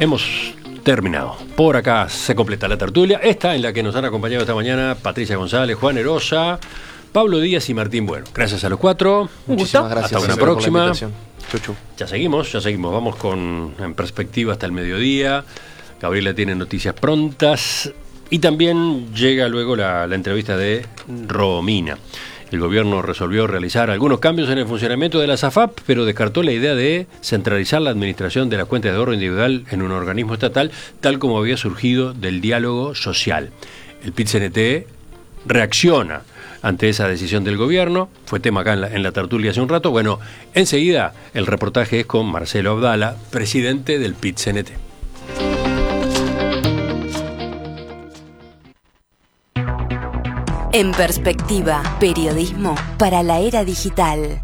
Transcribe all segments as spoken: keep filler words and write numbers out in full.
Hemos terminado. Por acá se completa la tertulia. Esta en la que nos han acompañado esta mañana Patricia González, Juan Erosa, Pablo Díaz y Martín Bueno. Gracias a los cuatro. Un Muchísimas gusto. Gracias. Hasta una próxima. Chuchu. Ya seguimos, ya seguimos. Vamos con En Perspectiva hasta el mediodía. Gabriela tiene noticias prontas. Y también llega luego la, la entrevista de Romina. El gobierno resolvió realizar algunos cambios en el funcionamiento de la SAFAP, pero descartó la idea de centralizar la administración de las cuentas de ahorro individual en un organismo estatal, tal como había surgido del diálogo social. El P I T C N T reacciona ante esa decisión del gobierno. Fue tema acá en la, en la tertulia hace un rato. Bueno, enseguida el reportaje es con Marcelo Abdala, presidente del P I T C N T. En Perspectiva, periodismo para la era digital.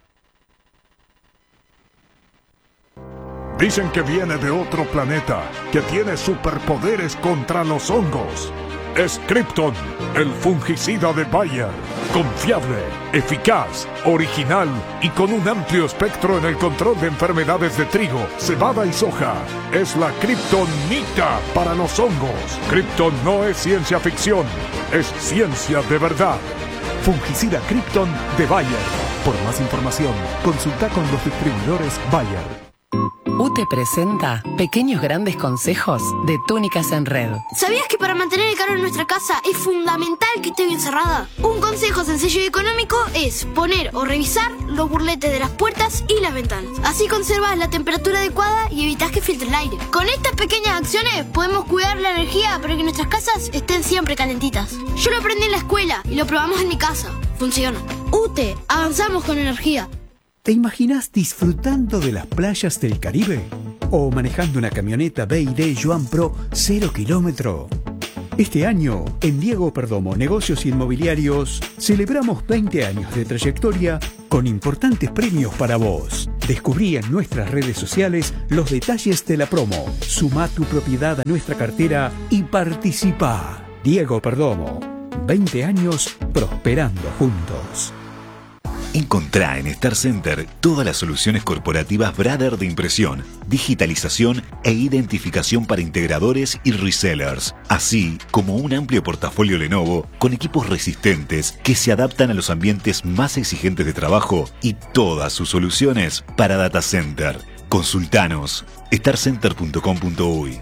Dicen que viene de otro planeta, que tiene superpoderes contra los hongos. Es Krypton, el fungicida de Bayer. Confiable, eficaz, original y con un amplio espectro en el control de enfermedades de trigo, cebada y soja. Es la Kryptonita para los hongos. Krypton no es ciencia ficción, es ciencia de verdad. Fungicida Krypton de Bayer. Por más información, consulta con los distribuidores Bayer. U T E presenta Pequeños Grandes Consejos de Túnicas en Red. ¿Sabías que para mantener el calor en nuestra casa es fundamental que esté bien cerrada? Un consejo sencillo y económico es poner o revisar los burletes de las puertas y las ventanas. Así conservas la temperatura adecuada y evitas que filtre el aire. Con estas pequeñas acciones podemos cuidar la energía para que nuestras casas estén siempre calentitas. Yo lo aprendí en la escuela y lo probamos en mi casa. Funciona. U T E, avanzamos con energía. ¿Te imaginas disfrutando de las playas del Caribe? ¿O manejando una camioneta B y D Joan Pro cero kilómetro? Este año, en Diego Perdomo Negocios Inmobiliarios, celebramos veinte años de trayectoria con importantes premios para vos. Descubrí en nuestras redes sociales los detalles de la promo. Sumá tu propiedad a nuestra cartera y participá. Diego Perdomo, veinte años prosperando juntos. Encontrá en Star Center todas las soluciones corporativas Brother de impresión, digitalización e identificación para integradores y resellers, así como un amplio portafolio Lenovo con equipos resistentes que se adaptan a los ambientes más exigentes de trabajo y todas sus soluciones para data center. Consultanos star center punto com punto uy.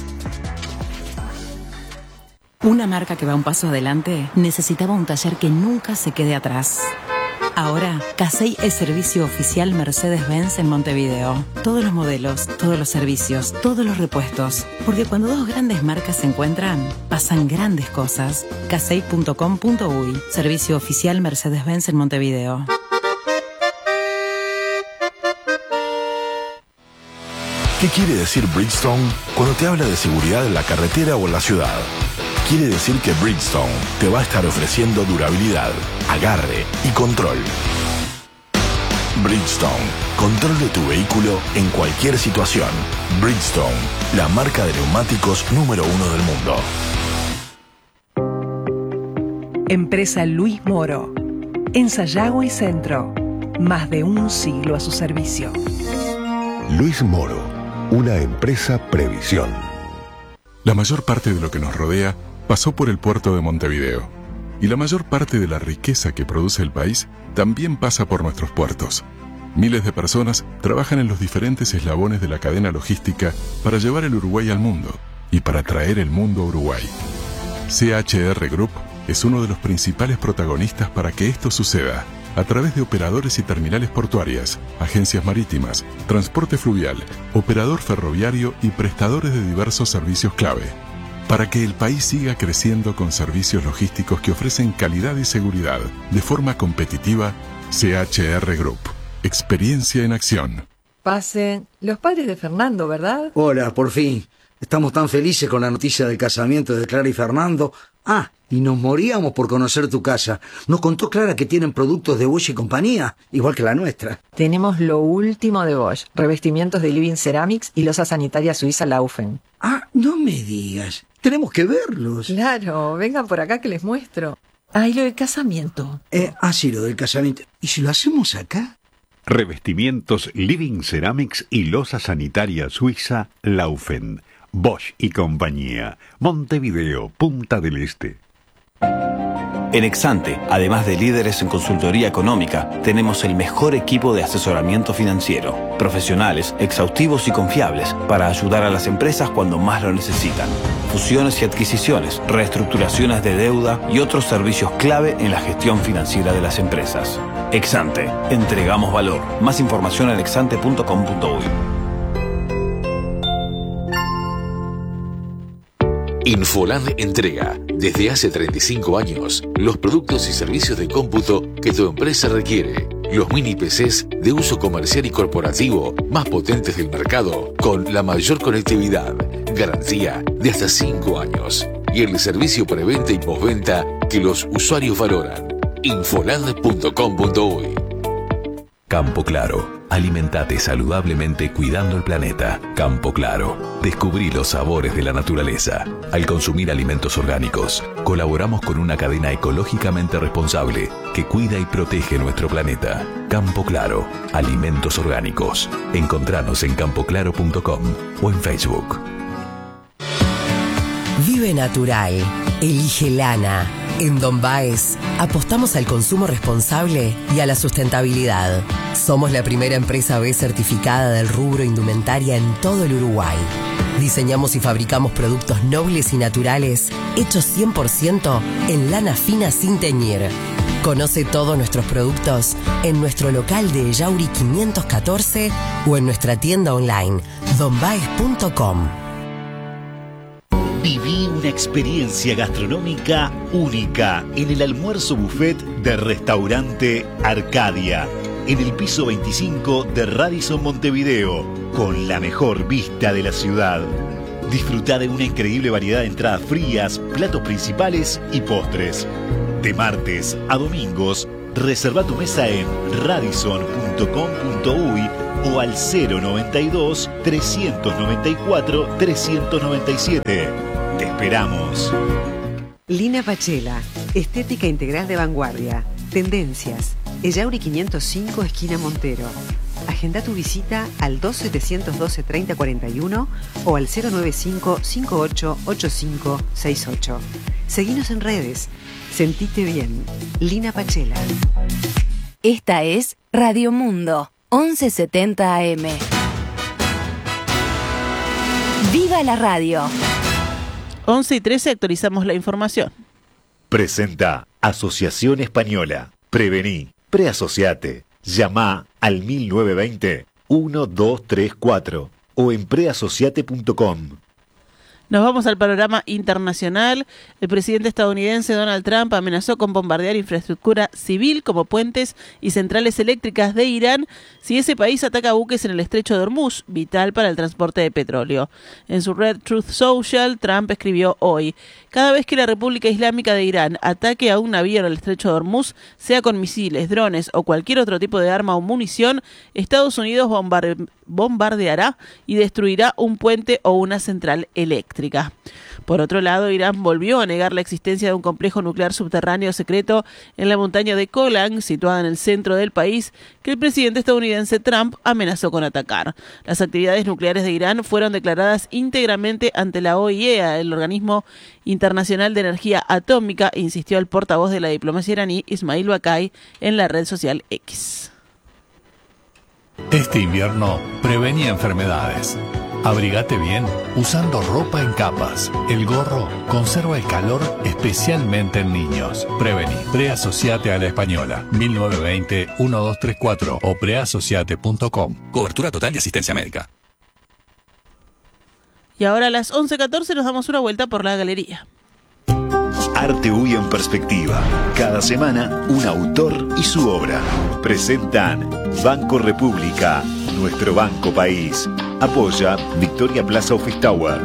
Una marca que va un paso adelante necesitaba un taller que nunca se quede atrás. Ahora, Casey es servicio oficial Mercedes-Benz en Montevideo. Todos los modelos, todos los servicios, todos los repuestos. Porque cuando dos grandes marcas se encuentran, pasan grandes cosas. casey punto com punto uy. Servicio oficial Mercedes-Benz en Montevideo. ¿Qué quiere decir Bridgestone cuando te habla de seguridad en la carretera o en la ciudad? Quiere decir que Bridgestone te va a estar ofreciendo durabilidad, agarre y control. Bridgestone, control de tu vehículo en cualquier situación. Bridgestone, la marca de neumáticos número uno del mundo. Empresa Luis Moro. En Sayago y Centro. Más de un siglo a su servicio. Luis Moro, una empresa Previsión. La mayor parte de lo que nos rodea pasó por el puerto de Montevideo. Y la mayor parte de la riqueza que produce el país también pasa por nuestros puertos. Miles de personas trabajan en los diferentes eslabones de la cadena logística para llevar el Uruguay al mundo y para traer el mundo a Uruguay. C H R Group es uno de los principales protagonistas para que esto suceda, a través de operadores y terminales portuarias, agencias marítimas, transporte fluvial, operador ferroviario y prestadores de diversos servicios clave. Para que el país siga creciendo con servicios logísticos que ofrecen calidad y seguridad de forma competitiva, C H R Group. Experiencia en acción. Pasen. Los padres de Fernando, ¿verdad? Hola, por fin. Estamos tan felices con la noticia del casamiento de Clara y Fernando. Ah, y nos moríamos por conocer tu casa. Nos contó Clara que tienen productos de Bosch y compañía, igual que la nuestra. Tenemos lo último de Bosch. Revestimientos de Living Ceramics y losa sanitaria suiza Laufen. Ah, no me digas. Tenemos que verlos. Claro, vengan por acá que les muestro. Ah, y lo del casamiento. Eh, ah, sí, lo del casamiento. ¿Y si lo hacemos acá? Revestimientos Living Ceramics y losa sanitaria suiza Laufen. Bosch y compañía. Montevideo, Punta del Este. En Exante, además de líderes en consultoría económica, tenemos el mejor equipo de asesoramiento financiero. Profesionales, exhaustivos y confiables para ayudar a las empresas cuando más lo necesitan. Fusiones y adquisiciones, reestructuraciones de deuda y otros servicios clave en la gestión financiera de las empresas. Exante, entregamos valor. Más información en exante punto com punto uy. Infoland entrega, desde hace treinta y cinco años, los productos y servicios de cómputo que tu empresa requiere. Los mini P Cs de uso comercial y corporativo más potentes del mercado, con la mayor conectividad, garantía de hasta cinco años y el servicio preventa y postventa que los usuarios valoran. Infoland punto com punto uy. Campo Claro. Alimentate saludablemente cuidando el planeta. Campo Claro. Descubrí los sabores de la naturaleza. Al consumir alimentos orgánicos, colaboramos con una cadena ecológicamente responsable que cuida y protege nuestro planeta. Campo Claro. Alimentos orgánicos. Encontranos en campo claro punto com o en Facebook. Vive natural. Elige lana. En Don Baez apostamos al consumo responsable y a la sustentabilidad. Somos la primera empresa B certificada del rubro indumentaria en todo el Uruguay. Diseñamos y fabricamos productos nobles y naturales hechos cien por ciento en lana fina sin teñir. Conoce todos nuestros productos en nuestro local de Yauri quinientos catorce o en nuestra tienda online don baez punto com. Viví una experiencia gastronómica única en el almuerzo buffet de Restaurante Arcadia, en el piso veinticinco de Radisson Montevideo, con la mejor vista de la ciudad. Disfruta de una increíble variedad de entradas frías, platos principales y postres. De martes a domingos, reserva tu mesa en radisson punto com punto uy o al cero noventa y dos, trescientos noventa y cuatro, trescientos noventa y siete. Te esperamos. Lina Pachela, estética integral de vanguardia. Tendencias. Ellauri quinientos cinco, esquina Montero. Agenda tu visita al dos setecientos doce, treinta cuarenta y uno o al cero noventa y cinco, cincuenta y ocho, ochenta y cinco sesenta y ocho. Seguinos en redes. Sentite bien. Lina Pachela. Esta es Radio Mundo, once setenta A M. ¡Viva la radio! once y trece actualizamos la información. Presenta Asociación Española. Prevení, preasociate. Llama al mil novecientos veinte, doce treinta y cuatro o en preasociate punto com. Nos vamos al panorama internacional. El presidente estadounidense Donald Trump amenazó con bombardear infraestructura civil como puentes y centrales eléctricas de Irán si ese país ataca buques en el estrecho de Hormuz, vital para el transporte de petróleo. En su red Truth Social, Trump escribió hoy: cada vez que la República Islámica de Irán ataque a un navío en el estrecho de Hormuz, sea con misiles, drones o cualquier otro tipo de arma o munición, Estados Unidos bombarde- bombardeará y destruirá un puente o una central eléctrica. Por otro lado, Irán volvió a negar la existencia de un complejo nuclear subterráneo secreto en la montaña de Golan, situada en el centro del país, que el presidente estadounidense Trump amenazó con atacar. Las actividades nucleares de Irán fueron declaradas íntegramente ante la O I E A, el Organismo Internacional de Energía Atómica, insistió el portavoz de la diplomacia iraní, Ismail Baqai, en la red social X. Este invierno, prevení enfermedades. Abrigate bien usando ropa en capas. El gorro conserva el calor especialmente en niños. Prevení. Preasociate a la Española. mil novecientos veinte, doce treinta y cuatro o preasociate punto com. Cobertura total y asistencia médica. Y ahora a las once catorce nos damos una vuelta por la galería. Arte U Y en perspectiva. Cada semana, un autor y su obra. Presentan Banco República, nuestro banco país. Apoya Victoria Plaza Office Tower.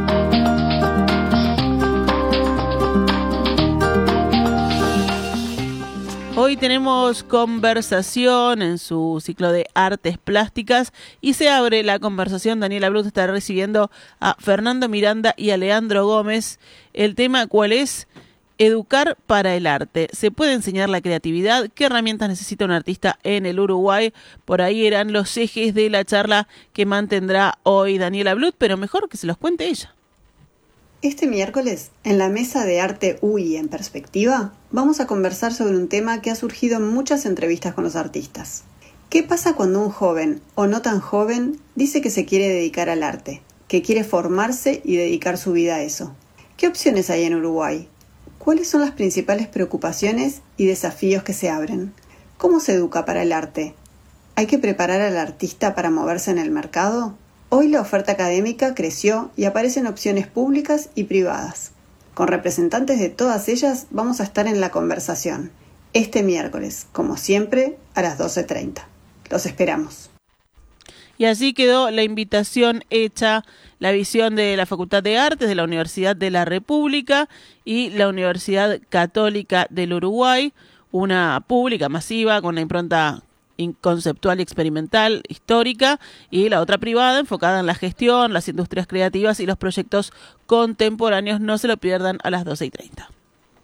Hoy tenemos conversación en su ciclo de artes plásticas y se abre la conversación. Daniela Blut está recibiendo a Fernando Miranda y a Leandro Gómez. El tema, ¿cuál es? Educar para el arte. ¿Se puede enseñar la creatividad? ¿Qué herramientas necesita un artista en el Uruguay? Por ahí eran los ejes de la charla que mantendrá hoy Daniela Blut, pero mejor que se los cuente ella. Este miércoles, en la mesa de Arte U I en Perspectiva, vamos a conversar sobre un tema que ha surgido en muchas entrevistas con los artistas. ¿Qué pasa cuando un joven, o no tan joven, dice que se quiere dedicar al arte, que quiere formarse y dedicar su vida a eso? ¿Qué opciones hay en Uruguay? ¿Cuáles son las principales preocupaciones y desafíos que se abren? ¿Cómo se educa para el arte? ¿Hay que preparar al artista para moverse en el mercado? Hoy la oferta académica creció y aparecen opciones públicas y privadas. Con representantes de todas ellas vamos a estar en la conversación, este miércoles, como siempre, a las doce treinta. Los esperamos. Y así quedó la invitación hecha, la visión de la Facultad de Artes de la Universidad de la República y la Universidad Católica del Uruguay, una pública masiva con la impronta conceptual y experimental, histórica, y la otra privada enfocada en la gestión, las industrias creativas y los proyectos contemporáneos. No se lo pierdan a las doce y treinta.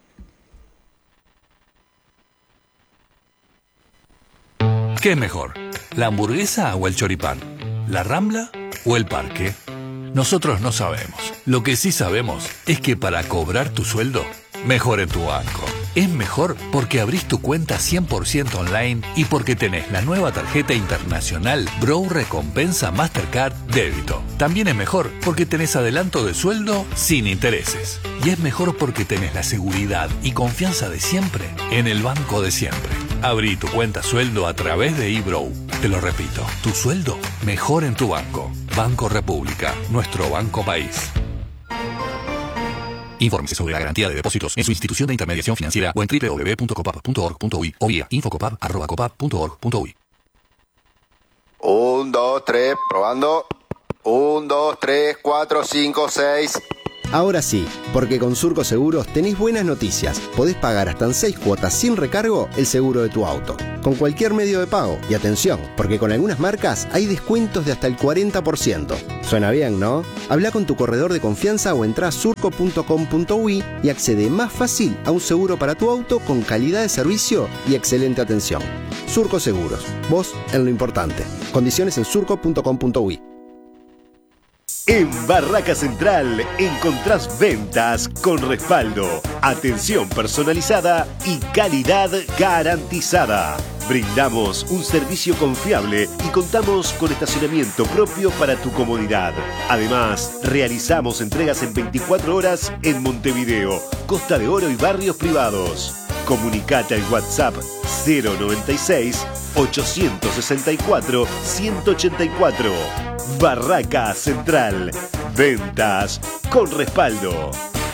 ¿Qué es mejor? ¿La hamburguesa o el choripán? ¿La Rambla o el parque? Nosotros no sabemos. Lo que sí sabemos es que para cobrar tu sueldo, mejor en tu banco. Es mejor porque abrís tu cuenta cien por ciento online y porque tenés la nueva tarjeta internacional Bro Recompensa Mastercard Débito. También es mejor porque tenés adelanto de sueldo sin intereses. Y es mejor porque tenés la seguridad y confianza de siempre en el banco de siempre. Abrí tu cuenta sueldo a través de eBrow. Te lo repito, tu sueldo mejor en tu banco. Banco República, nuestro banco país. Infórmese sobre la garantía de depósitos en su institución de intermediación financiera o en doble u doble u doble u punto copap punto org punto uy o vía infocopap arroba copap punto org punto uy. Un, dos, tres, probando. Un, dos, tres, cuatro, cinco, seis. Ahora sí, porque con Surco Seguros tenés buenas noticias. Podés pagar hasta en seis cuotas sin recargo el seguro de tu auto, con cualquier medio de pago. Y atención, porque con algunas marcas hay descuentos de hasta el cuarenta por ciento. Suena bien, ¿no? Habla con tu corredor de confianza o entrá a surco punto com punto uy y accede más fácil a un seguro para tu auto con calidad de servicio y excelente atención. Surco Seguros, vos en lo importante. Condiciones en surco punto com punto uy. En Barraca Central encontrás ventas con respaldo, atención personalizada y calidad garantizada. Brindamos un servicio confiable y contamos con estacionamiento propio para tu comodidad. Además, realizamos entregas en veinticuatro horas en Montevideo, Costa de Oro y barrios privados. Comunicate al WhatsApp cero noventa y seis, ochocientos sesenta y cuatro, ciento ochenta y cuatro. Barraca Central. Ventas con respaldo.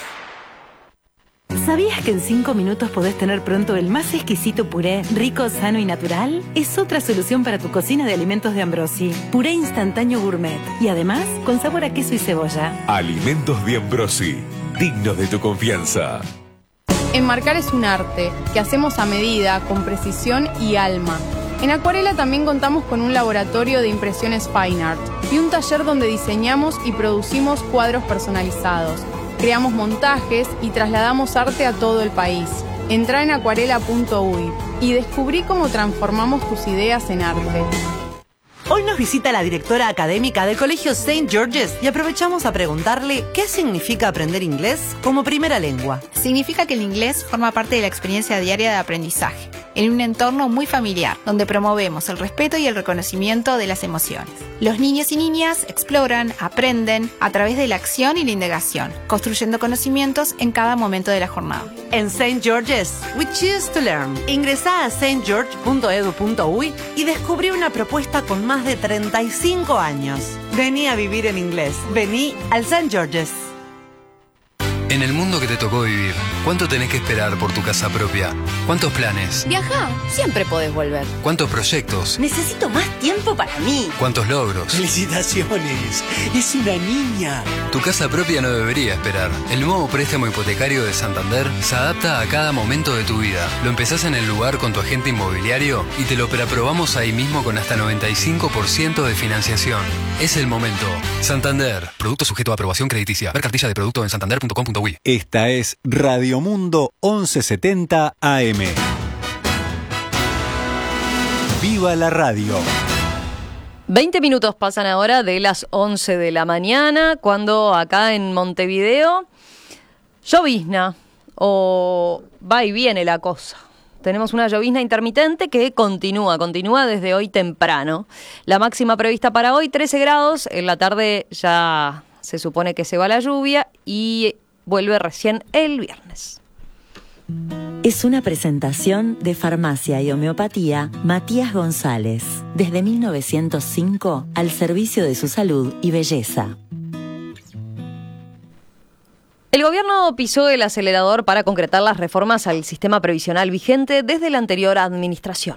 ¿Sabías que en cinco minutos podés tener pronto el más exquisito puré, rico, sano y natural? Es otra solución para tu cocina de alimentos de Ambrosi. Puré instantáneo gourmet. Y además, con sabor a queso y cebolla. Alimentos de Ambrosi. Dignos de tu confianza. Enmarcar es un arte que hacemos a medida, con precisión y alma. En Acuarela también contamos con un laboratorio de impresiones Fine Art y un taller donde diseñamos y producimos cuadros personalizados. Creamos montajes y trasladamos arte a todo el país. Entrá en acuarela punto uy y descubrí cómo transformamos tus ideas en arte. Hoy nos visita la directora académica del Colegio Saint George's y aprovechamos a preguntarle qué significa aprender inglés como primera lengua. Significa que el inglés forma parte de la experiencia diaria de aprendizaje, en un entorno muy familiar, donde promovemos el respeto y el reconocimiento de las emociones. Los niños y niñas exploran, aprenden a través de la acción y la indagación, construyendo conocimientos en cada momento de la jornada. En Saint George's, we choose to learn. Ingresá a saint george punto edu punto uy y descubrí una propuesta con más de treinta y cinco años. Vení a vivir en inglés. Vení al Saint George's. En el mundo que te tocó vivir, ¿cuánto tenés que esperar por tu casa propia? ¿Cuántos planes? Viajá, siempre podés volver. ¿Cuántos proyectos? Necesito más tiempo para mí. ¿Cuántos logros? ¡Felicitaciones! ¡Es una niña! Tu casa propia no debería esperar. El nuevo préstamo hipotecario de Santander se adapta a cada momento de tu vida. Lo empezás en el lugar con tu agente inmobiliario y te lo preaprobamos ahí mismo con hasta noventa y cinco por ciento de financiación. Es el momento. Santander. Producto sujeto a aprobación crediticia. Ver cartilla de producto en santander punto com punto uy. Wii. Esta es Radio Mundo once setenta A M. ¡Viva la radio! veinte minutos pasan ahora de las once de la mañana, cuando acá en Montevideo llovizna, o va y viene la cosa. Tenemos una llovizna intermitente que continúa, continúa desde hoy temprano. La máxima prevista para hoy, trece grados. En la tarde ya se supone que se va la lluvia y vuelve recién el viernes. Es una presentación de Farmacia y Homeopatía Matías González. Desde mil novecientos cinco, al servicio de su salud y belleza. El gobierno pisó el acelerador para concretar las reformas al sistema previsional vigente desde la anterior administración.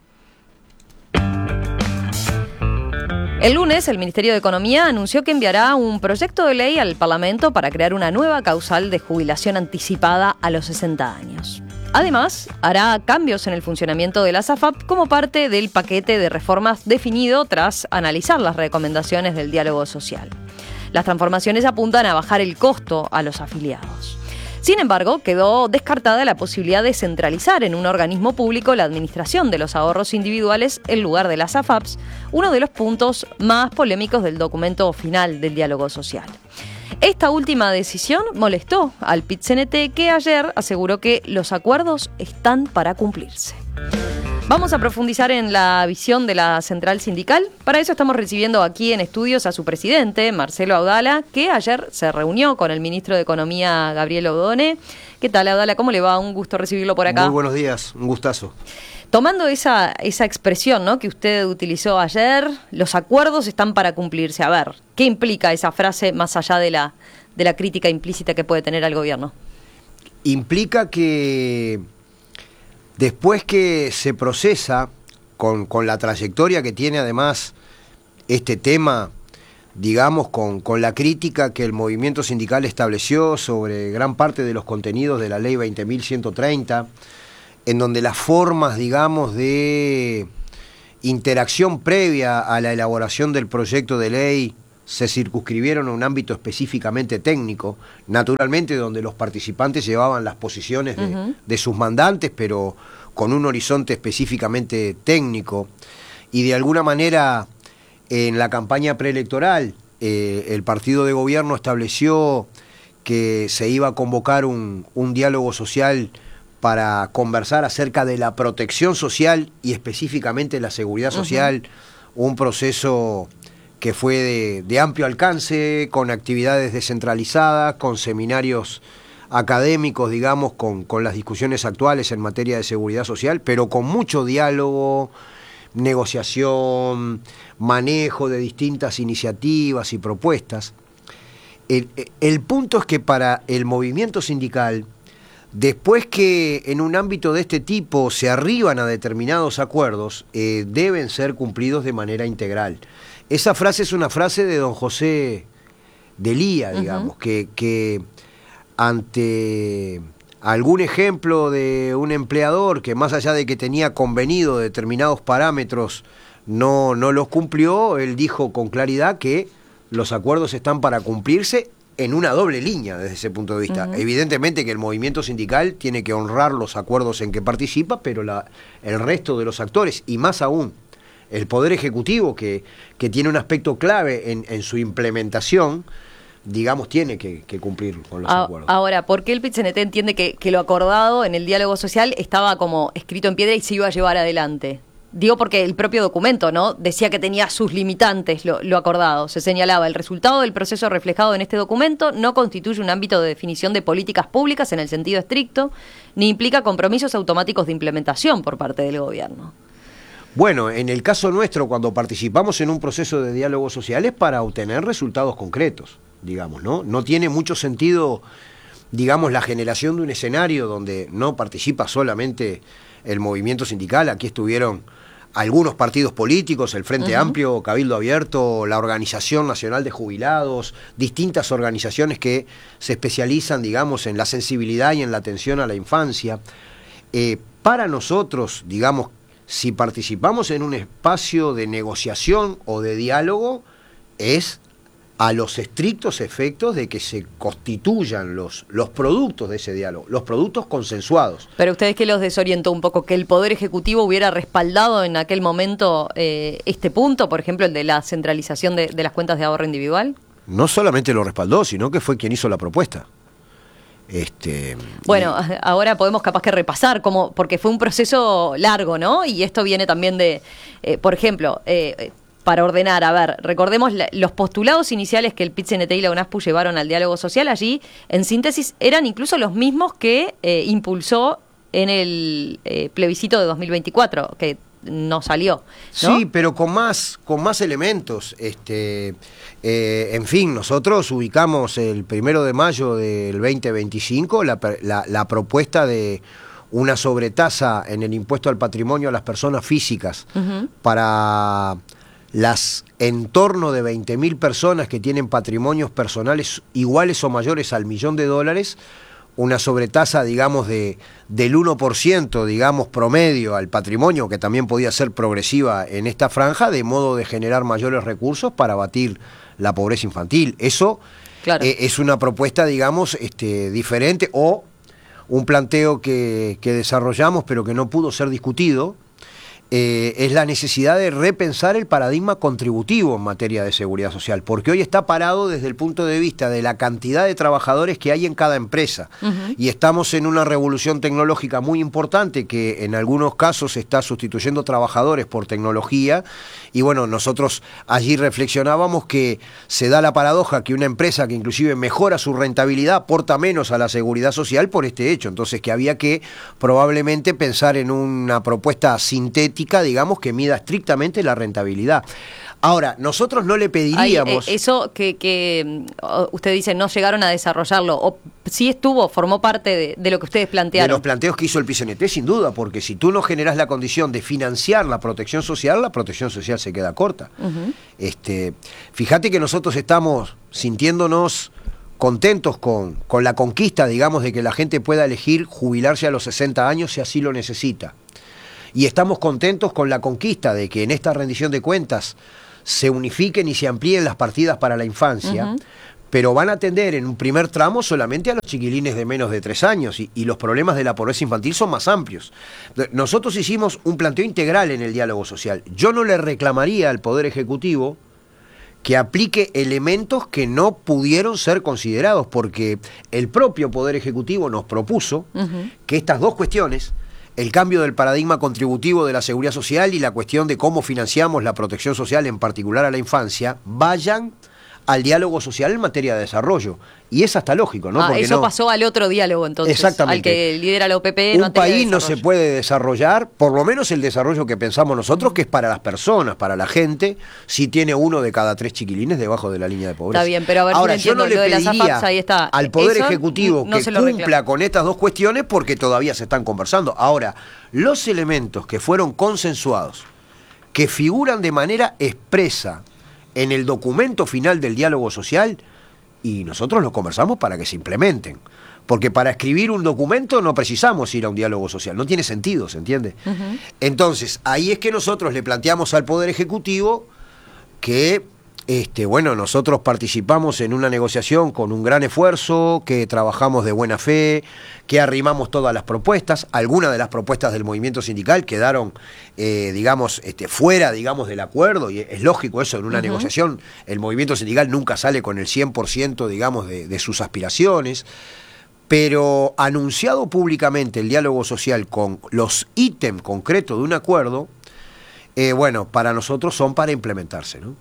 El lunes, el Ministerio de Economía anunció que enviará un proyecto de ley al Parlamento para crear una nueva causal de jubilación anticipada a los sesenta años. Además, hará cambios en el funcionamiento de la S A F A P como parte del paquete de reformas definido tras analizar las recomendaciones del diálogo social. Las transformaciones apuntan a bajar el costo a los afiliados. Sin embargo, quedó descartada la posibilidad de centralizar en un organismo público la administración de los ahorros individuales en lugar de las A F A Ps, uno de los puntos más polémicos del documento final del diálogo social. Esta última decisión molestó al P I T C N T, que ayer aseguró que los acuerdos están para cumplirse. Vamos a profundizar en la visión de la central sindical. Para eso estamos recibiendo aquí en estudios a su presidente, Marcelo Audala, que ayer se reunió con el ministro de Economía, Gabriel Odone. ¿Qué tal, Audala? ¿Cómo le va? Un gusto recibirlo por acá. Muy buenos días, un gustazo. Tomando esa, esa expresión, ¿no?, que usted utilizó ayer, los acuerdos están para cumplirse. A ver, ¿qué implica esa frase más allá de la, de la crítica implícita que puede tener al gobierno? Implica que después que se procesa, con, con la trayectoria que tiene además este tema, digamos, con, con la crítica que el movimiento sindical estableció sobre gran parte de los contenidos de la ley veinte mil ciento treinta, en donde las formas, digamos, de interacción previa a la elaboración del proyecto de ley se circunscribieron a un ámbito específicamente técnico, naturalmente donde los participantes llevaban las posiciones de, uh-huh. de sus mandantes, pero con un horizonte específicamente técnico, y de alguna manera en la campaña preelectoral eh, el partido de gobierno estableció que se iba a convocar un, un diálogo social para conversar acerca de la protección social y específicamente la seguridad social, uh-huh. un proceso que fue de, de amplio alcance, con actividades descentralizadas, con seminarios académicos, digamos, con, con las discusiones actuales en materia de seguridad social, pero con mucho diálogo, negociación, manejo de distintas iniciativas y propuestas. El, el punto es que para el movimiento sindical, después que en un ámbito de este tipo se arriban a determinados acuerdos, eh, deben ser cumplidos de manera integral. Esa frase es una frase de don José Delía, digamos, uh-huh. que, que ante algún ejemplo de un empleador que más allá de que tenía convenido determinados parámetros, no, no los cumplió, él dijo con claridad que los acuerdos están para cumplirse en una doble línea desde ese punto de vista. Uh-huh. Evidentemente que el movimiento sindical tiene que honrar los acuerdos en que participa, pero la, el resto de los actores, y más aún el Poder Ejecutivo, que, que tiene un aspecto clave en, en su implementación, digamos, tiene que, que cumplir con los a, acuerdos. Ahora, ¿por qué el P I T C N T entiende que, que lo acordado en el diálogo social estaba como escrito en piedra y se iba a llevar adelante? Digo porque el propio documento, ¿no?, decía que tenía sus limitantes lo, lo acordado. Se señalaba: el resultado del proceso reflejado en este documento no constituye un ámbito de definición de políticas públicas en el sentido estricto, ni implica compromisos automáticos de implementación por parte del gobierno. Bueno, en el caso nuestro, cuando participamos en un proceso de diálogo social es para obtener resultados concretos, digamos, ¿no? No tiene mucho sentido, digamos, la generación de un escenario donde no participa solamente el movimiento sindical. Aquí estuvieron algunos partidos políticos, el Frente uh-huh. Amplio, Cabildo Abierto, la Organización Nacional de Jubilados, distintas organizaciones que se especializan, digamos, en la sensibilidad y en la atención a la infancia. Eh, para nosotros, digamos, si participamos en un espacio de negociación o de diálogo, es a los estrictos efectos de que se constituyan los, los productos de ese diálogo, los productos consensuados. Pero ustedes, ¿qué los desorientó un poco? ¿Que el Poder Ejecutivo hubiera respaldado en aquel momento eh, este punto, por ejemplo, el de la centralización de, de las cuentas de ahorro individual? No solamente lo respaldó, sino que fue quien hizo la propuesta. Este, bueno, y... ahora podemos capaz que repasar, como, porque fue un proceso largo, ¿no? Y esto viene también de, eh, por ejemplo... Eh, para ordenar, a ver, recordemos la, los postulados iniciales que el P I T C N T y la UNASPU llevaron al diálogo social, allí, en síntesis, eran incluso los mismos que eh, impulsó en el eh, plebiscito de dos mil veinticuatro, que no salió, ¿no? Sí, pero con más, con más elementos. Este, eh, en fin, nosotros ubicamos el primero de mayo del veinte veinticinco la, la, la propuesta de una sobretasa en el impuesto al patrimonio a las personas físicas uh-huh. para... las en torno de veinte mil personas que tienen patrimonios personales iguales o mayores al millón de dólares, una sobretasa, digamos, de, del uno por ciento, digamos, promedio al patrimonio, que también podía ser progresiva en esta franja, de modo de generar mayores recursos para abatir la pobreza infantil. Eso claro. eh, es una propuesta, digamos, este, diferente, o un planteo que, que desarrollamos, pero que no pudo ser discutido, Eh, es la necesidad de repensar el paradigma contributivo en materia de seguridad social, porque hoy está parado desde el punto de vista de la cantidad de trabajadores que hay en cada empresa. Uh-huh. Y estamos en una revolución tecnológica muy importante que en algunos casos está sustituyendo trabajadores por tecnología, y bueno, nosotros allí reflexionábamos que se da la paradoja que una empresa que inclusive mejora su rentabilidad aporta menos a la seguridad social por este hecho, entonces que había que probablemente pensar en una propuesta sintética, digamos, que mida estrictamente la rentabilidad. Ahora, nosotros no le pediríamos... Ay, eh, eso que, que usted dice no llegaron a desarrollarlo, o sí estuvo, formó parte de, de lo que ustedes plantearon. De los planteos que hizo el P I C N T, sin duda, porque si tú no generás la condición de financiar la protección social, la protección social se queda corta. Uh-huh. Este, fíjate que nosotros estamos sintiéndonos contentos con, con la conquista, digamos, de que la gente pueda elegir jubilarse a los sesenta años si así lo necesita. Y estamos contentos con la conquista de que en esta rendición de cuentas se unifiquen y se amplíen las partidas para la infancia, uh-huh. pero van a atender en un primer tramo solamente a los chiquilines de menos de tres años y, y los problemas de la pobreza infantil son más amplios. Nosotros hicimos un planteo integral en el diálogo social. Yo no le reclamaría al Poder Ejecutivo que aplique elementos que no pudieron ser considerados, porque el propio Poder Ejecutivo nos propuso uh-huh. que estas dos cuestiones, el cambio del paradigma contributivo de la seguridad social y la cuestión de cómo financiamos la protección social, en particular a la infancia, vayan al diálogo social en materia de desarrollo. Y es hasta lógico, ¿no? Ah, Porque eso no... pasó al otro diálogo, entonces. Exactamente. Al que lidera la O P P. Un país no se puede desarrollar, por lo menos el desarrollo que pensamos nosotros, que es para las personas, para la gente, si tiene uno de cada tres chiquilines debajo de la línea de pobreza. Está bien, pero a ver, ahora, si yo no le lo de las pediría A F A Ps, ahí está. al Poder Eso Ejecutivo no que se lo cumpla reclamo. con estas dos cuestiones, porque todavía se están conversando. Ahora, los elementos que fueron consensuados, que figuran de manera expresa en el documento final del diálogo social, y nosotros los conversamos para que se implementen. Porque para escribir un documento no precisamos ir a un diálogo social, no tiene sentido, ¿se entiende? Uh-huh. Entonces, ahí es que nosotros le planteamos al Poder Ejecutivo que, este, bueno, nosotros participamos en una negociación con un gran esfuerzo, que trabajamos de buena fe, que arrimamos todas las propuestas. Algunas de las propuestas del movimiento sindical quedaron, eh, digamos, este, fuera, digamos, del acuerdo, y es lógico eso en una uh-huh. negociación. El movimiento sindical nunca sale con el cien por ciento, digamos, de, de sus aspiraciones, pero anunciado públicamente el diálogo social con los ítems concretos de un acuerdo, eh, bueno, para nosotros son para implementarse, ¿no?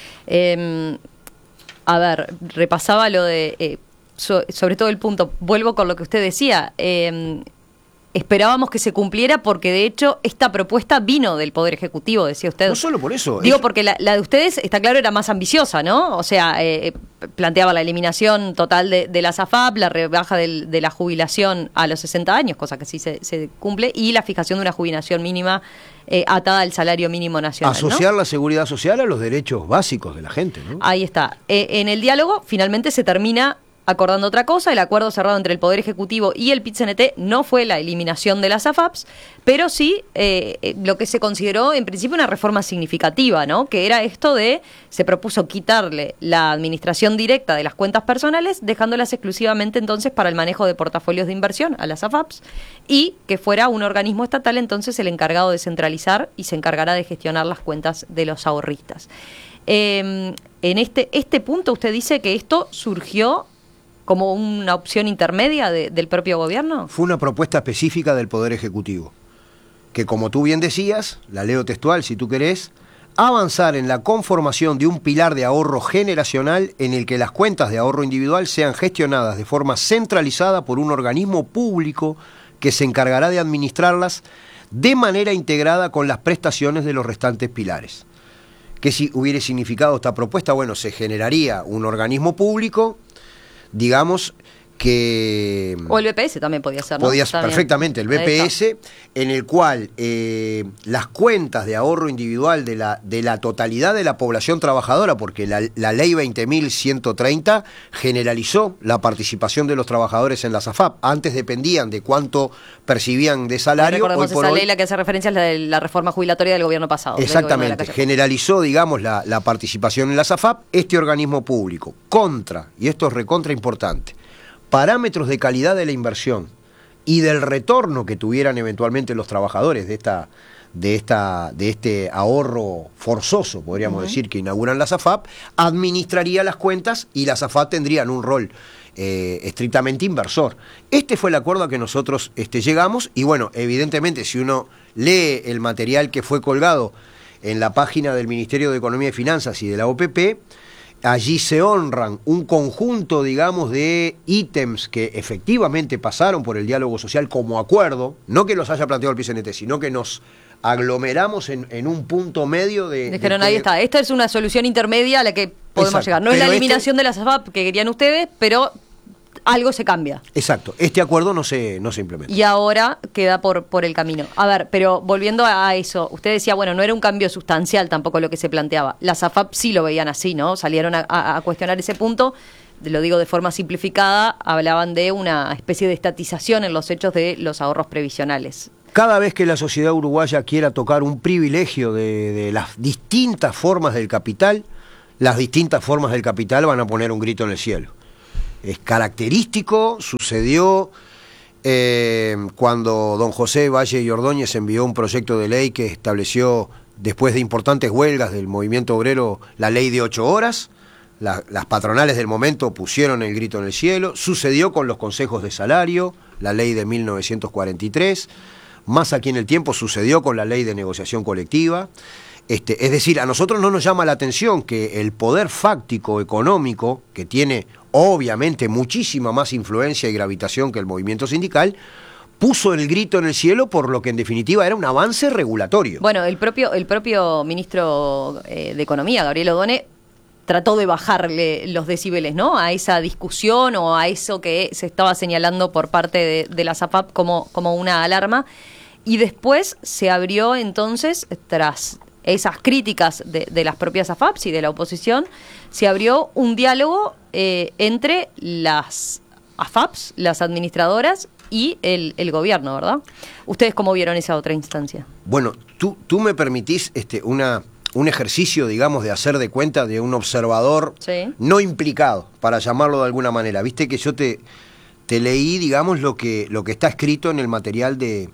Eh, a ver, repasaba lo de, eh, so, sobre todo el punto, vuelvo con lo que usted decía, eh, esperábamos que se cumpliera porque de hecho esta propuesta vino del Poder Ejecutivo, decía usted. No solo por eso. Digo, es... porque la, la de ustedes, está claro, era más ambiciosa, ¿no? O sea, eh, planteaba la eliminación total de, de las A F A P, la rebaja del, de la jubilación a los sesenta años, cosa que sí se, se cumple, y la fijación de una jubilación mínima eh, atada al salario mínimo nacional, Asociar ¿no? la seguridad social a los derechos básicos de la gente, ¿no? Ahí está. Eh, en el diálogo, finalmente se termina acordando otra cosa. El acuerdo cerrado entre el Poder Ejecutivo y el P I T C N T no fue la eliminación de las A F A Ps, pero sí eh, lo que se consideró en principio una reforma significativa, ¿no? Que era esto de, se propuso quitarle la administración directa de las cuentas personales, dejándolas exclusivamente entonces para el manejo de portafolios de inversión a las A F A Ps, y que fuera un organismo estatal entonces el encargado de centralizar y se encargará de gestionar las cuentas de los ahorristas. Eh, en este, este punto usted dice que esto surgió como una opción intermedia de, del propio gobierno. Fue una propuesta específica del Poder Ejecutivo, que como tú bien decías, la leo textual si tú querés, avanzar en la conformación de un pilar de ahorro generacional en el que las cuentas de ahorro individual sean gestionadas de forma centralizada por un organismo público que se encargará de administrarlas de manera integrada con las prestaciones de los restantes pilares. ¿Qué si hubiera significado esta propuesta? Bueno, se generaría un organismo público, digamos, que... O el B P S también podía ser, ¿no? Podía ser perfectamente, el B P S, en el cual eh, las cuentas de ahorro individual de la, de la totalidad de la población trabajadora, porque la, la ley veinte mil ciento treinta generalizó la participación de los trabajadores en las A F A P. Antes dependían de cuánto percibían de salario. Recordemos hoy por esa hoy, ley, la que hace referencia es la de la reforma jubilatoria del gobierno pasado. Exactamente, generalizó, digamos, la, la participación en las A F A P, este organismo público, contra, y esto es recontra importante, parámetros de calidad de la inversión y del retorno que tuvieran eventualmente los trabajadores de esta de esta de este ahorro forzoso, podríamos uh-huh. decir, que inauguran las A F A P, administraría las cuentas y las A F A P tendrían un rol eh, estrictamente inversor. Este fue el acuerdo a que nosotros este, llegamos y bueno, evidentemente si uno lee el material que fue colgado en la página del Ministerio de Economía y Finanzas y de la O P P, allí se honran un conjunto, digamos, de ítems que efectivamente pasaron por el diálogo social como acuerdo, no que los haya planteado el P I C N T, sino que nos aglomeramos en, en un punto medio de... Dijeron, de ahí que... está, esta es una solución intermedia a la que podemos Exacto. llegar. No Pero es la eliminación este... de las A F A P que querían ustedes, pero algo se cambia. Exacto, este acuerdo no se, no se implementa. Y ahora queda por, por el camino. A ver, pero volviendo a eso, usted decía, bueno, no era un cambio sustancial tampoco lo que se planteaba. Las A F A P sí lo veían así, ¿no? Salieron a, a, a cuestionar ese punto, lo digo de forma simplificada, hablaban de una especie de estatización en los hechos de los ahorros previsionales. Cada vez que la sociedad uruguaya quiera tocar un privilegio de, de las distintas formas del capital, las distintas formas del capital van a poner un grito en el cielo. Es característico, sucedió eh, cuando don José Valle y Ordóñez envió un proyecto de ley que estableció, después de importantes huelgas del movimiento obrero, la ley de ocho horas. La, las patronales del momento pusieron el grito en el cielo. Sucedió con los consejos de salario, la ley de mil novecientos cuarenta y tres. Más aquí en el tiempo sucedió con la ley de negociación colectiva. Este, es decir, a nosotros no nos llama la atención que el poder fáctico económico, que tiene obviamente muchísima más influencia y gravitación que el movimiento sindical, puso el grito en el cielo por lo que en definitiva era un avance regulatorio. Bueno, el propio, el propio ministro eh, de Economía, Gabriel Odone, trató de bajarle los decibeles, ¿no?, a esa discusión o a eso que se estaba señalando por parte de, de las A F A P como, como una alarma. Y después se abrió entonces, tras esas críticas de, de las propias A F A Ps y de la oposición, se abrió un diálogo eh, entre las A F A Ps, las administradoras y el, el gobierno, ¿verdad? ¿Ustedes cómo vieron esa otra instancia? Bueno, tú, tú me permitís este, una, un ejercicio, digamos, de hacer de cuenta de un observador sí. no implicado, para llamarlo de alguna manera. Viste que yo te, te leí, digamos, lo que, lo que está escrito en el material de...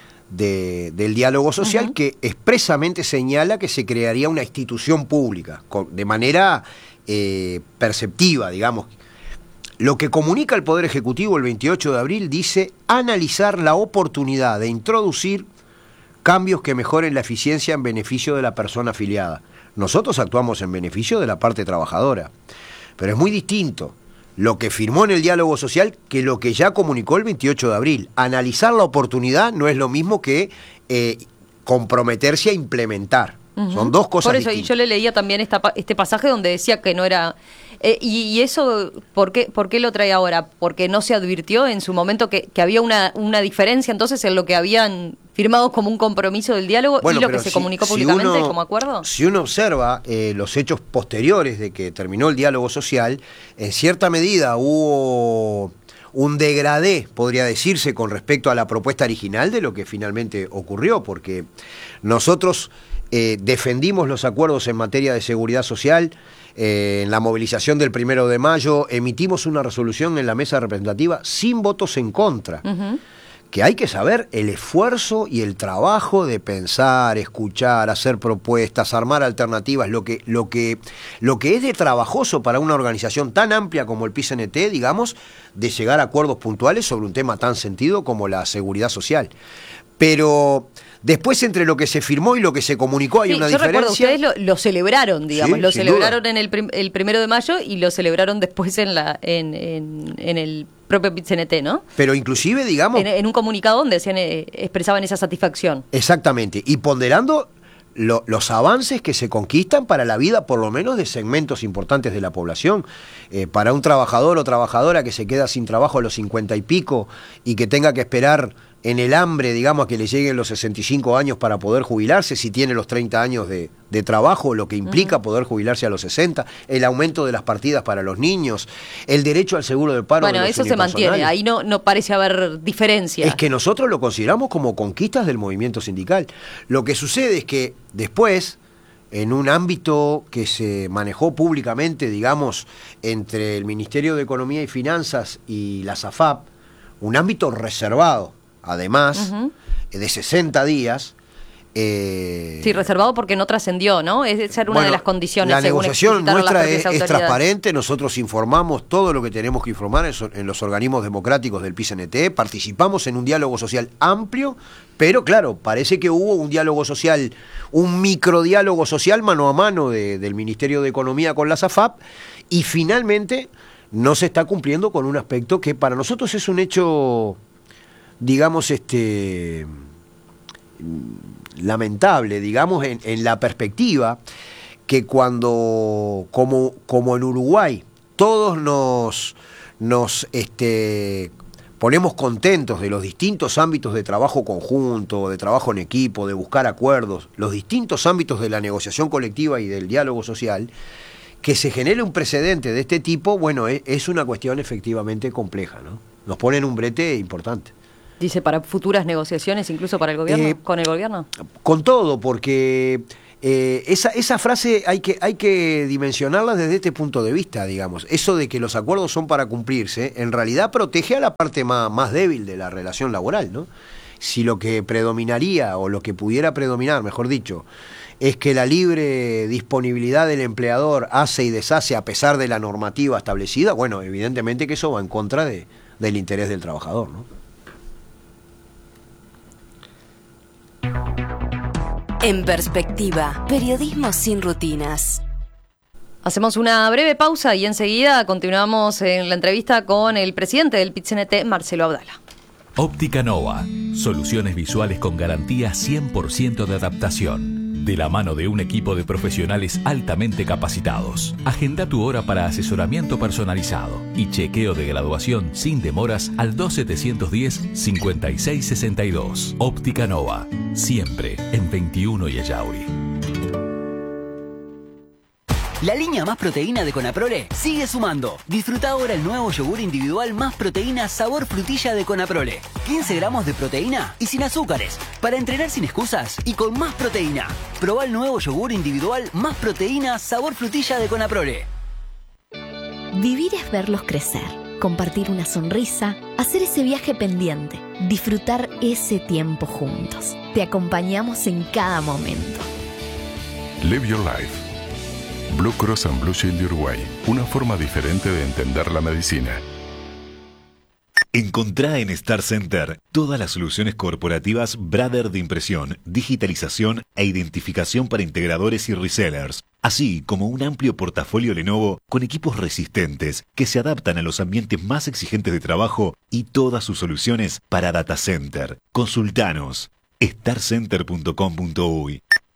De, del diálogo social, uh-huh. que expresamente señala que se crearía una institución pública, con, de manera eh, perceptiva, digamos. Lo que comunica el Poder Ejecutivo el veintiocho de abril dice analizar la oportunidad de introducir cambios que mejoren la eficiencia en beneficio de la persona afiliada. Nosotros actuamos en beneficio de la parte trabajadora, pero es muy distinto lo que firmó en el diálogo social que lo que ya comunicó el veintiocho de abril. Analizar la oportunidad no es lo mismo que eh, comprometerse a implementar. Uh-huh. Son dos cosas Por eso, distintas. Y yo le leía también esta, este pasaje donde decía que no era... Eh, y, y eso, ¿por qué, ¿por qué lo trae ahora? Porque no se advirtió en su momento que, que había una, una diferencia entonces en lo que habían firmados como un compromiso del diálogo Bueno, y lo que pero se si- comunicó si públicamente uno- como acuerdo. Si uno observa eh, los hechos posteriores de que terminó el diálogo social, en cierta medida hubo un degradé, podría decirse, con respecto a la propuesta original de lo que finalmente ocurrió, porque nosotros eh, defendimos los acuerdos en materia de seguridad social. Eh, en la movilización del primero de mayo emitimos una resolución en la mesa representativa sin votos en contra. Ujú. Que hay que saber el esfuerzo y el trabajo de pensar, escuchar, hacer propuestas, armar alternativas, lo que, lo que, lo que es de trabajoso para una organización tan amplia como el P I C N T, digamos, de llegar a acuerdos puntuales sobre un tema tan sentido como la seguridad social. Pero después, entre lo que se firmó y lo que se comunicó, hay Sí, una yo recuerdo, diferencia. ustedes lo, lo celebraron, digamos, Sí, lo sin celebraron en el, prim- el primero de mayo y lo celebraron después en la en, en, en el propio P I C N T, ¿no? Pero inclusive, digamos... En, en un comunicado donde decían, eh, expresaban esa satisfacción. Exactamente, y ponderando lo- los avances que se conquistan para la vida, por lo menos, de segmentos importantes de la población. Eh, para un trabajador o trabajadora que se queda sin trabajo a los cincuenta y pico y que tenga que esperar en el hambre, digamos, a que le lleguen los sesenta y cinco años para poder jubilarse, si tiene los treinta años de, de trabajo, lo que implica uh-huh. poder jubilarse a los sesenta, el aumento de las partidas para los niños, el derecho al seguro de paro. Bueno, de los eso se mantiene, unipersonales. ahí no, no parece haber diferencia. Es que nosotros lo consideramos como conquistas del movimiento sindical. Lo que sucede es que después, en un ámbito que se manejó públicamente, digamos, entre el Ministerio de Economía y Finanzas y la SAFAP, un ámbito reservado, además, uh-huh. de sesenta días. Eh, sí, reservado porque no trascendió, ¿no? Esa era una bueno, de las condiciones. La negociación nuestra es, es transparente, nosotros nosotros informamos todo lo que tenemos que informar en, en los organismos democráticos del P I C N T, participamos en un diálogo social amplio, pero claro, parece que hubo un diálogo social, un microdiálogo social mano a mano de, del Ministerio de Economía con la SAFAP, y finalmente no se está cumpliendo con un aspecto que para nosotros es un hecho, digamos, este lamentable, digamos, en, en la perspectiva que cuando, como, como en Uruguay, todos nos, nos este, ponemos contentos de los distintos ámbitos de trabajo conjunto, de trabajo en equipo, de buscar acuerdos, los distintos ámbitos de la negociación colectiva y del diálogo social, que se genere un precedente de este tipo, bueno, es, es una cuestión efectivamente compleja, ¿no? Nos pone en un brete importante. Dice, para futuras negociaciones, incluso para el gobierno, Eh, con el gobierno. Con todo, porque eh, esa, esa frase hay que, hay que dimensionarla desde este punto de vista, digamos. Eso de que los acuerdos son para cumplirse, en realidad protege a la parte más, más débil de la relación laboral, ¿no? Si lo que predominaría, o lo que pudiera predominar, mejor dicho, es que la libre disponibilidad del empleador hace y deshace a pesar de la normativa establecida, bueno, evidentemente que eso va en contra de, del interés del trabajador, ¿no? En perspectiva, periodismo sin rutinas. Hacemos una breve pausa y enseguida continuamos en la entrevista con el presidente del P I C N T, Marcelo Abdala. Óptica Nova, soluciones visuales con garantía cien por ciento de adaptación. De la mano de un equipo de profesionales altamente capacitados. Agenda tu hora para asesoramiento personalizado y chequeo de graduación sin demoras al dos setecientos diez, cincuenta y seis sesenta y dos. Óptica Nova, siempre en veintiuno y Ayauri. La línea Más Proteína de Conaprole sigue sumando. Disfruta ahora el nuevo yogur individual Más Proteína sabor frutilla de Conaprole. quince gramos de proteína y sin azúcares. Para entrenar sin excusas y con más proteína. Probá el nuevo yogur individual Más Proteína sabor frutilla de Conaprole. Vivir es verlos crecer, compartir una sonrisa, hacer ese viaje pendiente, disfrutar ese tiempo juntos. Te acompañamos en cada momento. Live your life. Blue Cross and Blue Shield de Uruguay, una forma diferente de entender la medicina. Encontrá en Star Center todas las soluciones corporativas Brother de impresión, digitalización e identificación para integradores y resellers, así como un amplio portafolio Lenovo con equipos resistentes que se adaptan a los ambientes más exigentes de trabajo y todas sus soluciones para data center. Consultanos star center punto com punto uy.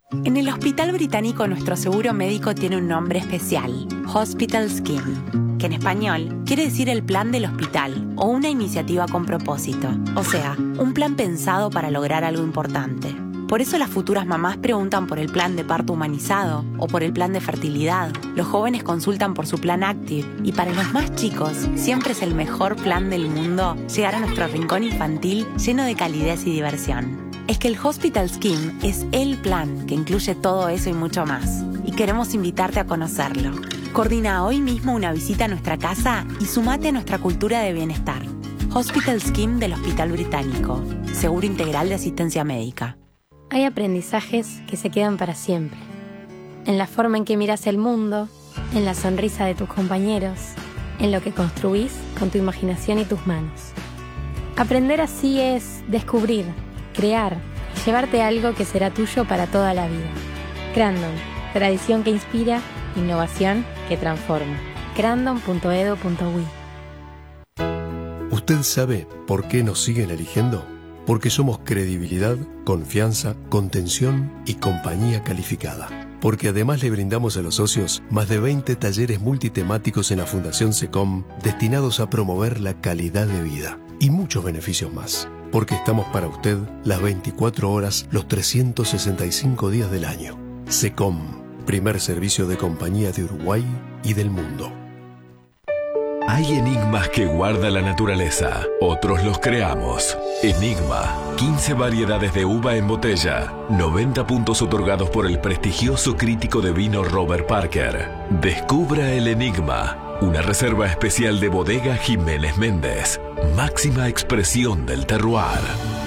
En el Hospital Británico nuestro seguro médico tiene un nombre especial, Hospital Scheme, que en español quiere decir el plan del hospital o una iniciativa con propósito, o sea, un plan pensado para lograr algo importante. Por eso las futuras mamás preguntan por el plan de parto humanizado o por el plan de fertilidad. Los jóvenes consultan por su plan Active y para los más chicos siempre es el mejor plan del mundo llegar a nuestro rincón infantil lleno de calidez y diversión. Es que el Hospital Scheme es el plan que incluye todo eso y mucho más. Y queremos invitarte a conocerlo. Coordina hoy mismo una visita a nuestra casa y sumate a nuestra cultura de bienestar. Hospital Scheme del Hospital Británico. Seguro integral de asistencia médica. Hay aprendizajes que se quedan para siempre. En la forma en que miras el mundo, en la sonrisa de tus compañeros, en lo que construís con tu imaginación y tus manos. Aprender así es descubrir, crear y llevarte algo que será tuyo para toda la vida. Crandon, tradición que inspira, innovación que transforma. crandon punto edu punto uy. ¿Usted sabe por qué nos siguen eligiendo? Porque somos credibilidad, confianza, contención y compañía calificada. Porque además le brindamos a los socios más de veinte talleres multitemáticos en la Fundación SECOM destinados a promover la calidad de vida y muchos beneficios más. Porque estamos para usted las veinticuatro horas, los trescientos sesenta y cinco días del año. SECOM, primer servicio de compañía de Uruguay y del mundo. Hay enigmas que guarda la naturaleza, otros los creamos. Enigma, quince variedades de uva en botella, noventa puntos otorgados por el prestigioso crítico de vino Robert Parker. Descubra el enigma, una reserva especial de Bodega Jiménez Méndez, máxima expresión del terroir.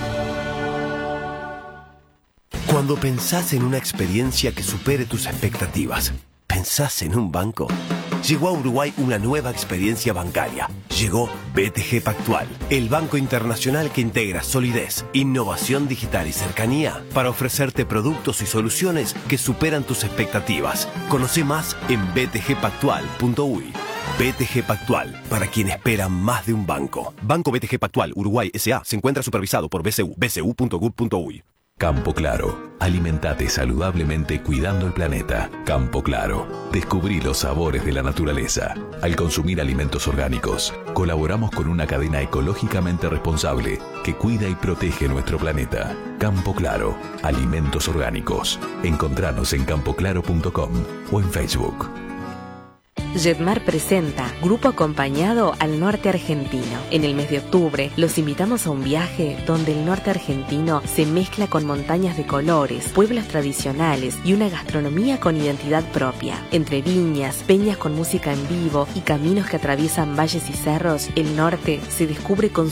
Cuando pensás en una experiencia que supere tus expectativas, ¿pensás en un banco? Llegó a Uruguay una nueva experiencia bancaria. Llegó B T G Pactual, el banco internacional que integra solidez, innovación digital y cercanía para ofrecerte productos y soluciones que superan tus expectativas. Conoce más en b t g pactual punto uy. B T G Pactual, para quien espera más de un banco. Banco B T G Pactual Uruguay S A se encuentra supervisado por B C U, b c u punto gov punto uy. Campo Claro. Alimentate saludablemente cuidando el planeta. Campo Claro. Descubrí los sabores de la naturaleza. Al consumir alimentos orgánicos, colaboramos con una cadena ecológicamente responsable que cuida y protege nuestro planeta. Campo Claro. Alimentos orgánicos. Encontranos en campo claro punto com o en Facebook. Jetmar presenta Grupo Acompañado al Norte Argentino. En el mes de octubre los invitamos a un viaje donde el norte argentino se mezcla con montañas de colores, pueblos tradicionales y una gastronomía con identidad propia. Entre viñas, peñas con música en vivo y caminos que atraviesan valles y cerros, el norte se descubre con